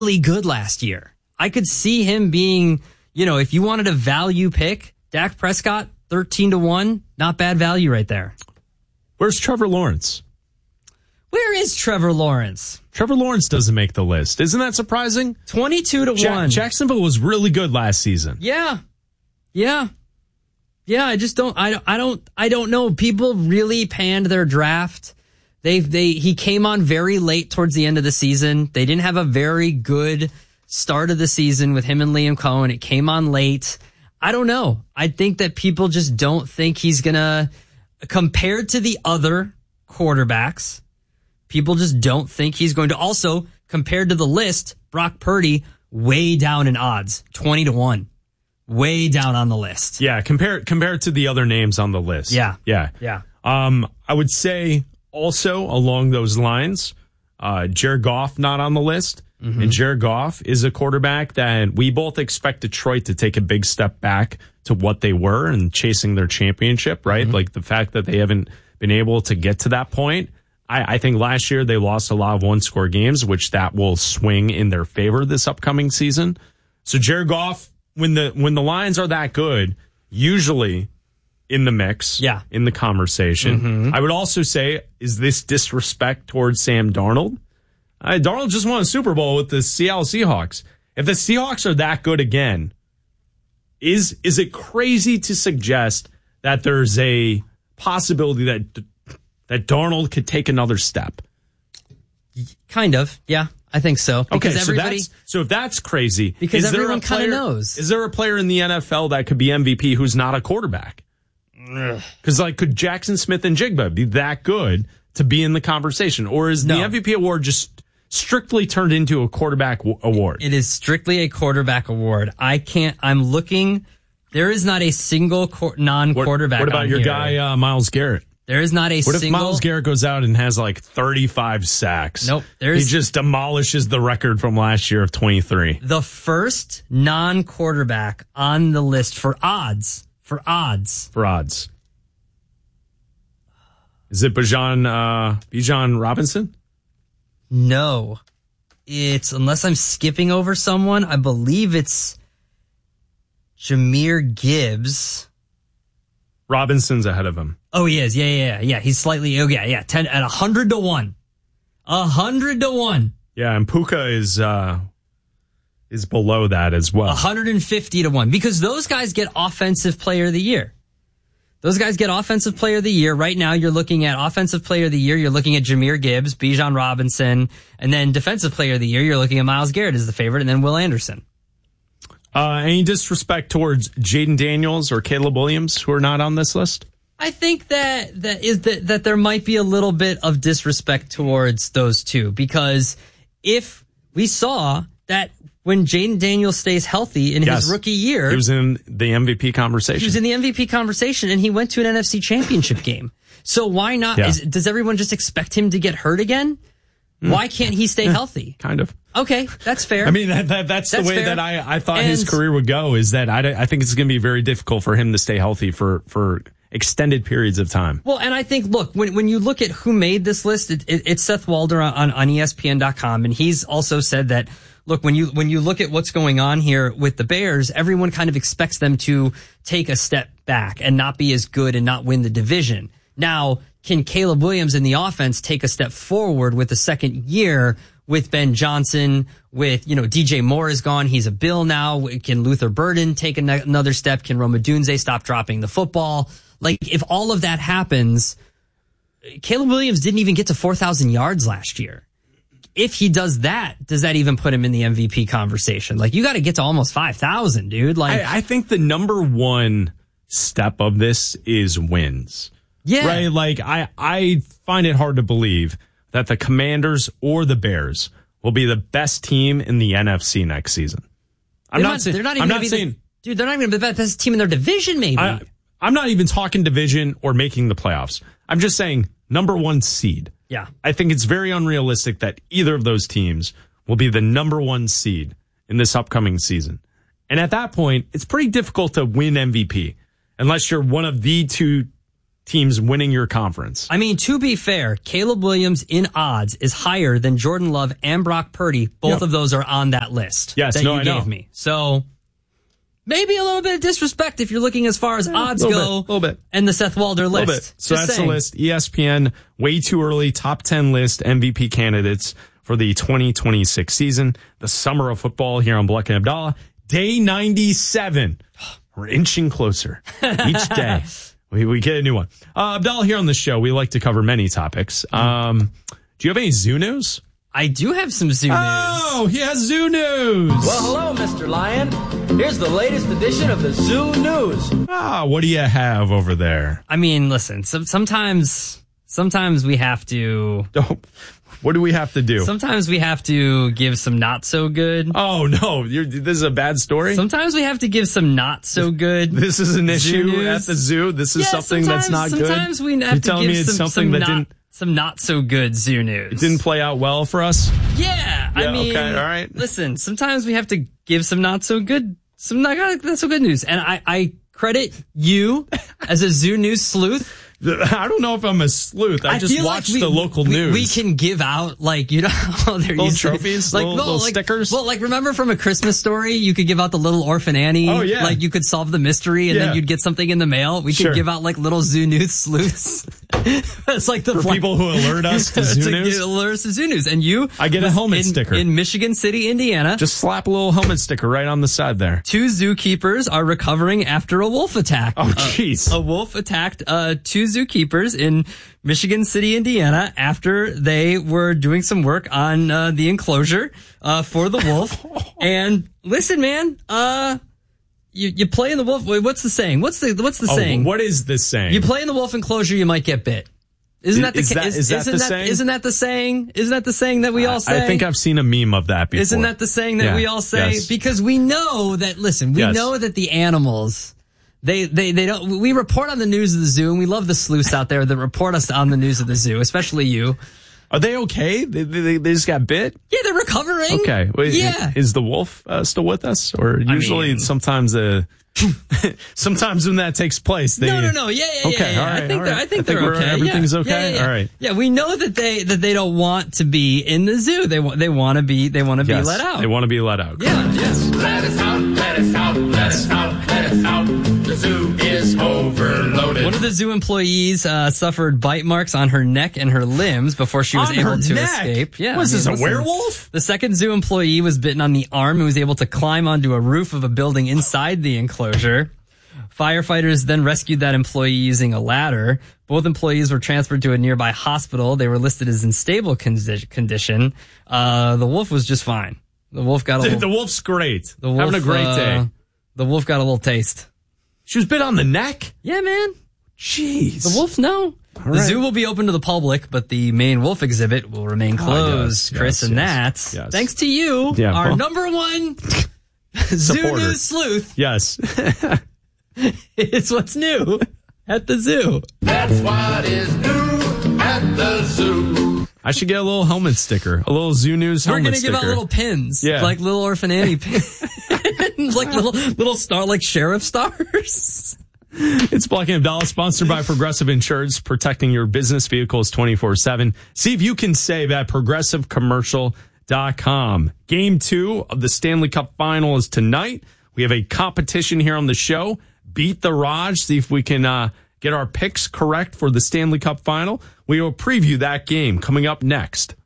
really good last year. I could see him being, if you wanted a value pick, Dak Prescott, 13-1, not bad value right there. Where's Trevor Lawrence? Where is Trevor Lawrence? Trevor Lawrence doesn't make the list. Isn't that surprising? 22-1. Jacksonville was really good last season. Yeah. I just don't know. People really panned their draft. He came on very late towards the end of the season. They didn't have a very good start of the season with him and Liam Cohen. It came on late. I don't know. I think that people just don't think he's gonna, compared to the other quarterbacks, people just don't think he's going to. Also, compared to the list, Brock Purdy, way down in odds, 20-1. Way down on the list. Yeah, compared to the other names on the list. Yeah. I would say also along those lines, Jared Goff not on the list. Mm-hmm. And Jared Goff is a quarterback that we both expect Detroit to take a big step back to what they were and chasing their championship, right? Mm-hmm. Like the fact that they haven't been able to get to that point. I think last year they lost a lot of one-score games, which that will swing in their favor this upcoming season. So Jared Goff, when the Lions are that good, usually in the mix, in the conversation. Mm-hmm. I would also say, is this disrespect towards Sam Darnold? Darnold just won a Super Bowl with the Seattle Seahawks. If the Seahawks are that good again, is it crazy to suggest that there's a possibility that Darnold could take another step? Kind of, yeah. I think so. Because so if that's crazy, because everyone kind of knows. Is there a player in the NFL that could be MVP who's not a quarterback? Because could Jackson Smith-Njigba be that good to be in the conversation, or is the MVP award just strictly turned into a quarterback award? It is strictly a quarterback award. I'm looking. There is not a single non-quarterback. What about your guy Myles Garrett? There is not a single. What if Myles Garrett goes out and has 35 sacks? Nope. He just demolishes the record from last year of 23. The first non-quarterback on the list for odds. Is it Bijan Robinson? No. It's, unless I'm skipping over someone, I believe it's Jahmyr Gibbs. Robinson's ahead of him. Oh, he is. Yeah. He's slightly, 10 at 100-1. 100-1. Yeah, and Puka is below that as well. 150-1, because those guys get Offensive Player of the Year. Right now, you're looking at Offensive Player of the Year. You're looking at Jahmyr Gibbs, Bijan Robinson, and then Defensive Player of the Year. You're looking at Myles Garrett as the favorite, and then Will Anderson. Any disrespect towards Jaden Daniels or Caleb Williams, who are not on this list? I think that there might be a little bit of disrespect towards those two, because if we saw that when Jaden Daniels stays healthy in his rookie year, he was in the MVP conversation. And he went to an NFC Championship game. So why not? Yeah. Does everyone just expect him to get hurt again? Why can't he stay healthy? Kind of. Okay, that's fair. I mean, that's the way fair. That I thought his career would go, is that I think it's going to be very difficult for him to stay healthy for extended periods of time. Well, and I think, look, when you look at who made this list, it's Seth Walder on ESPN.com, and he's also said that, look, when you look at what's going on here with the Bears, everyone kind of expects them to take a step back and not be as good and not win the division. Now, can Caleb Williams in the offense take a step forward with the second year with Ben Johnson, with, DJ Moore is gone. He's a Bill now. Can Luther Burden take another step? Can Rome Odunze stop dropping the football? If all of that happens, Caleb Williams didn't even get to 4,000 yards last year. If he does that, does that even put him in the MVP conversation? You got to get to almost 5,000, dude. I think the number one step of this is wins. Yeah. Right? I find it hard to believe that the Commanders or the Bears will be the best team in the NFC next season. They're not even going to be the best team in their division, maybe. I'm not even talking division or making the playoffs. I'm just saying number one seed. Yeah. I think it's very unrealistic that either of those teams will be the number one seed in this upcoming season. And at that point, it's pretty difficult to win MVP unless you're one of the two teams winning your conference. I mean, to be fair, Caleb Williams in odds is higher than Jordan Love and Brock Purdy. Both of those are on that list that you gave me. So maybe a little bit of disrespect if you're looking as far as odds go. A little bit. And the Seth Walder list. Bit. So that's the list. ESPN, way too early, top 10 list, MVP candidates for the 2026 season. The summer of football here on Bleck and Abdallah. Day 97. We're inching closer each day. We get a new one. Abdallah, here on the show, we like to cover many topics. Do you have any zoo news? I do have some zoo news. Oh, he has zoo news. Well, hello, Mr. Lion. Here's the latest edition of the Zoo News. What do you have over there? I mean, listen, sometimes we have to... What do we have to do? Sometimes we have to give some not so good. Oh, no. This is a bad story? Sometimes we have to give some not so good. This is an issue at the zoo? This is something that's not good? Sometimes we have to give some not so good zoo news. It didn't play out well for us? Yeah. I mean, okay, all right. Listen, sometimes we have to give some not so good news. And I credit you as a zoo news sleuth. I don't know if I'm a sleuth. I just watch the local news. We can give out, little trophies, little stickers. Well, remember from A Christmas Story, you could give out the little Orphan Annie. Oh, yeah. You could solve the mystery and then you'd get something in the mail. We could give out little zoo news sleuths. It's for people who alert us to zoo news. Alert us to zoo news. And I get a helmet sticker. In Michigan City, Indiana. Just slap a little helmet sticker right on the side there. 2 zookeepers are recovering after a wolf attack. Oh, jeez. A wolf attacked 2 zookeepers in Michigan City, Indiana, after they were doing some work on the enclosure for the wolf. And listen, man, you play in the wolf. Wait, what's the saying? What's the saying? What is the saying? You play in the wolf enclosure, you might get bit. Isn't that the saying? Isn't that the saying that we all say? I think I've seen a meme of that before. Isn't that the saying that we all say? Yes. Because we know that. Listen, we know that the animals. They don't. We report on the news of the zoo, and we love the sleuths out there that report us on the news of the zoo, especially you. Are they okay? They just got bit? Yeah, they're recovering. Okay. Wait, yeah. Is the wolf still with us, or usually sometimes when that takes place, they no. Yeah. Okay. Yeah. All right. I think they're okay. Everything's okay. Yeah. All right. Yeah, we know that they don't want to be in the zoo. They want to be let out. They want to be let out. Yeah. Yes. Let us out. Let us out. Let us out. Let us out. The zoo is overloaded. One of the zoo employees suffered bite marks on her neck and her limbs before she was able to escape. Yeah. Was this a werewolf? The second zoo employee was bitten on the arm and was able to climb onto a roof of a building inside the enclosure. Firefighters then rescued that employee using a ladder. Both employees were transferred to a nearby hospital. They were listed as in stable condition. The wolf was just fine. The wolf got The wolf's great. Having a great day. The wolf got a little taste. She was bit on the neck? Yeah, man. Jeez. The wolf, no. The zoo will be open to the public, but the main wolf exhibit will remain closed. Chris and Nat. Yes. Thanks to you, our number one zoo news sleuth. Yes. It's what's new at the zoo. That's what is new at the zoo. I should get a little helmet sticker, a little zoo news helmet sticker. We're going to give out little pins, yeah, like little Orphan Annie pins, like little star, like sheriff stars. It's Bleck and Abdallah, sponsored by Progressive Insurance, protecting your business vehicles 24/7. See if you can save at progressivecommercial.com. Game 2 of the Stanley Cup Final is tonight. We have a competition here on the show. Beat the Raj. See if we can get our picks correct for the Stanley Cup Final. We will preview that game coming up next.